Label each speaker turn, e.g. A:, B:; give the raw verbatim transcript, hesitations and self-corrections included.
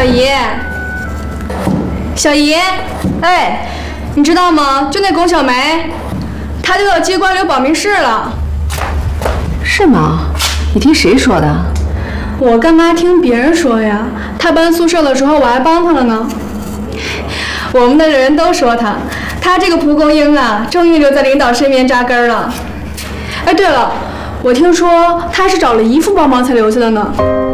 A: 小姨，小姨，哎，你知道吗？就那龚小梅，她就要接关流保密室了。
B: 是吗？你听谁说的？
A: 我干嘛听别人说呀？她搬宿舍的时候，我还帮她了呢。我们的人都说她，她这个蒲公英啊，终于留在领导身边扎根了。哎，对了，我听说她是找了姨父帮忙才留下的呢。